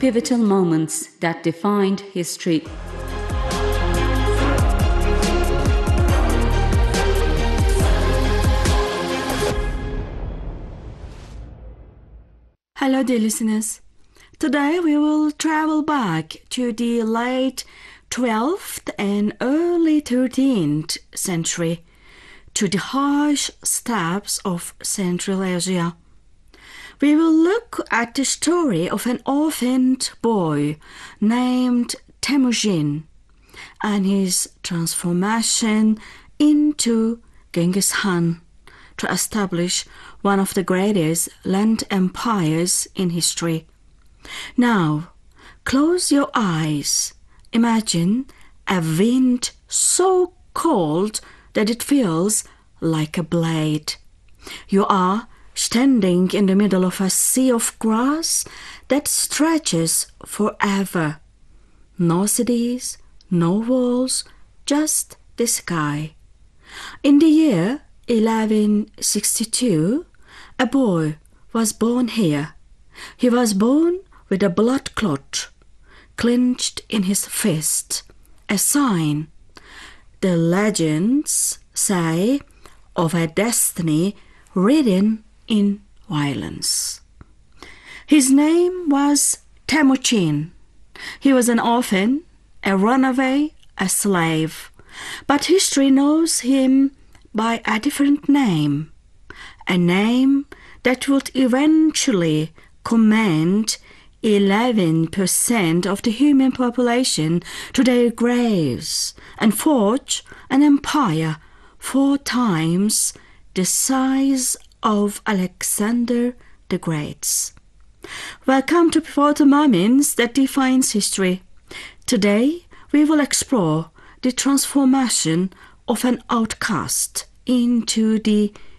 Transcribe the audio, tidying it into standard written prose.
pivotal moments that defined history. Hello, dear listeners. Today we will travel back to the late 12th and early 13th century, to the harsh steppes of Central Asia. We will look at the story of an orphaned boy named Temujin and his transformation into Genghis Khan to establish one of the greatest land empires in history. Now, close your eyes. Imagine a wind so cold that it feels like a blade. You are standing in the middle of a sea of grass that stretches forever. No cities, no walls, just the sky. In the year 1162, a boy was born here. He was born with a blood clot clenched in his fist, a sign, the legends say, of a destiny written in violence. His name was Temujin. He was an orphan, a runaway, a slave, but history knows him by a different name, a name that would eventually command 11% of the human population to their graves and forge an empire 4 times the size of Alexander the Great's. Welcome to Pivotal Moments that defines history. Today we will explore the transformation of an outcast into the